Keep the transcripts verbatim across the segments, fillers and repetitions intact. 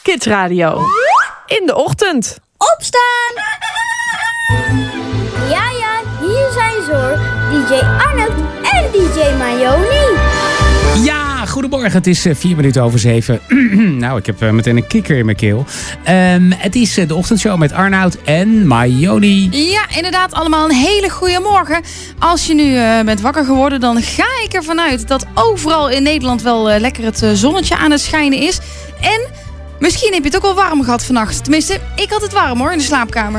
Kids Radio. In de ochtend. Opstaan! Ja, ja, hier zijn ze hoor. D J Arnold en D J Mayoni. Ja, goedemorgen. Het is uh, vier minuten over zeven. Nou, ik heb uh, meteen een kikker in mijn keel. Um, het is uh, de ochtendshow met Arnoud en Mayoni. Ja, inderdaad. Allemaal een hele goede morgen. Als je nu uh, bent wakker geworden, dan ga ik ervan uit dat overal in Nederland wel uh, lekker het uh, zonnetje aan het schijnen is. En misschien heb je het ook wel warm gehad vannacht. Tenminste, ik had het warm hoor, in de slaapkamer.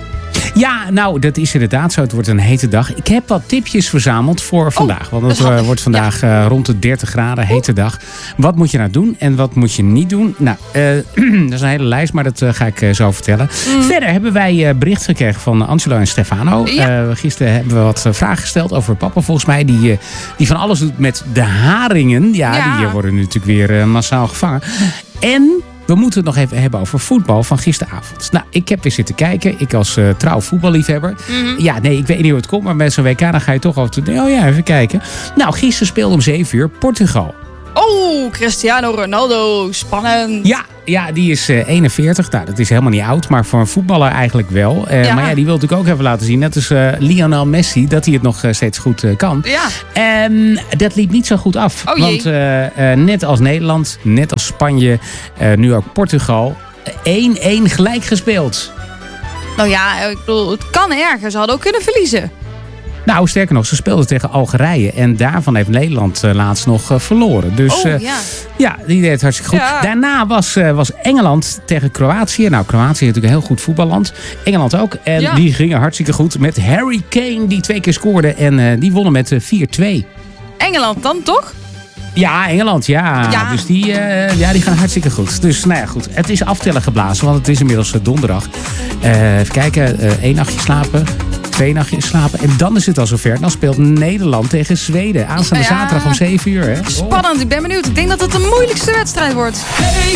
Ja, nou, dat is inderdaad zo. Het wordt een hete dag. Ik heb wat tipjes verzameld voor vandaag. Oh, want het uh, wordt vandaag ja. uh, rond de dertig graden, hete dag. Wat moet je nou doen en wat moet je niet doen? Nou, uh, dat is een hele lijst, maar dat uh, ga ik uh, zo vertellen. Mm. Verder hebben wij uh, bericht gekregen van Angelo en Stefano. Ja. Uh, gisteren hebben we wat uh, vragen gesteld over papa, volgens mij. Die, uh, die van alles doet met de haringen. Ja, ja. die uh, worden natuurlijk weer uh, massaal gevangen. En we moeten het nog even hebben over voetbal van gisteravond. Nou, ik heb weer zitten kijken. Ik als uh, trouw voetballiefhebber. Mm-hmm. Ja, nee, ik weet niet hoe het komt. Maar met zo'n W K dan ga je toch af en toe... Oh ja, even kijken. Nou, gisteren speelde om zeven uur Portugal. Oh, Cristiano Ronaldo. Spannend. Ja, ja die is uh, eenenveertig. Nou, dat is helemaal niet oud. Maar voor een voetballer eigenlijk wel. Uh, ja. Maar ja, die wil natuurlijk ook even laten zien. Net als uh, Lionel Messi. Dat hij het nog uh, steeds goed uh, kan. Ja. En dat liep niet zo goed af. Oh, want uh, uh, net als Nederland, net als Spanje, uh, nu ook Portugal, één-één gelijk gespeeld. Nou ja, ik bedoel, het kan erger. Ze hadden ook kunnen verliezen. Nou, sterker nog, ze speelden tegen Algerije. En daarvan heeft Nederland uh, laatst nog uh, verloren. Dus oh, uh, ja. ja, die deed het hartstikke goed. Ja. Daarna was, uh, was Engeland tegen Kroatië. Nou, Kroatië is natuurlijk een heel goed voetballand. Engeland ook. En ja. die gingen hartstikke goed met Harry Kane, die twee keer scoorde. En uh, die wonnen met uh, vier twee. Engeland dan toch? Ja, Engeland, ja. ja. Dus die, uh, ja, die gaan hartstikke goed. Dus nou ja, goed. Het is aftellen geblazen, want het is inmiddels uh, donderdag. Uh, even kijken, uh, één nachtje slapen. Twee nachtjes slapen. En dan is het al zover. Dan speelt Nederland tegen Zweden. Aanstaande ja. zaterdag om zeven uur. Hè? Spannend, ik ben benieuwd. Ik denk dat het de moeilijkste wedstrijd wordt. Hey,